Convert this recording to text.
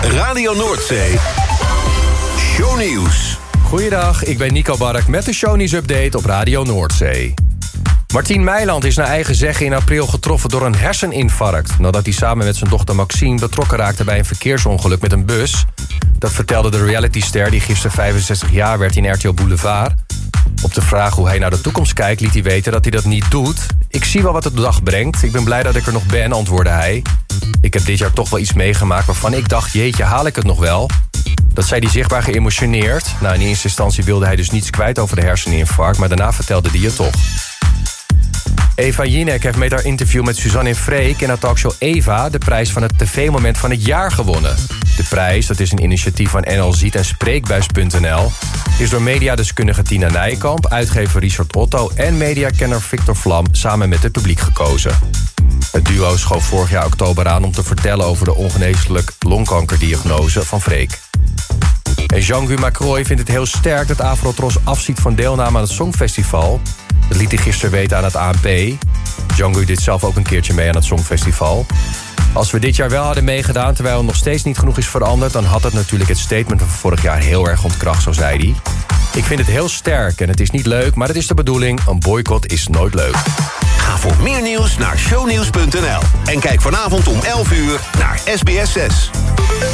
Radio Noordzee. Shownieuws. Goeiedag, ik ben Nico Bark met de Shownieuws-update op Radio Noordzee. Martien Meiland is naar eigen zeggen in april getroffen door een herseninfarct... nadat hij samen met zijn dochter Maxine betrokken raakte bij een verkeersongeluk met een bus. Dat vertelde de realityster die gisteren 65 jaar werd in RTL Boulevard. Op de vraag hoe hij naar de toekomst kijkt liet hij weten dat hij dat niet doet. Ik zie wel wat het de dag brengt. Ik ben blij dat ik er nog ben, antwoordde hij. Ik heb dit jaar toch wel iets meegemaakt waarvan ik dacht... jeetje, haal ik het nog wel? Dat zei hij zichtbaar geëmotioneerd. Nou, in eerste instantie wilde hij dus niets kwijt over de herseninfarct... maar daarna vertelde hij het toch. Eva Jinek heeft met haar interview met Suzanne en Freek... in haar talkshow Eva de prijs van het tv-moment van het jaar gewonnen. De prijs, dat is een initiatief van NL Ziet en Spreekbuis.nl... is door mediadeskundige Tina Nijkamp, uitgever Richard Otto... en mediakenner Victor Vlam samen met het publiek gekozen. Het duo schoof vorig jaar oktober aan om te vertellen... over de ongeneeslijk longkankerdiagnose van Freek. En Jean-Guy Macroy vindt het heel sterk dat Afrotros afziet van deelname aan het Songfestival. Dat liet hij gisteren weten aan het ANP. Jean-Guy deed zelf ook een keertje mee aan het Songfestival. Als we dit jaar wel hadden meegedaan, terwijl er nog steeds niet genoeg is veranderd... dan had het natuurlijk het statement van vorig jaar heel erg ontkracht, zo zei hij. Ik vind het heel sterk en het is niet leuk, maar het is de bedoeling. Een boycott is nooit leuk. Ga voor meer nieuws naar shownieuws.nl. En kijk vanavond om 11 uur naar SBS 6.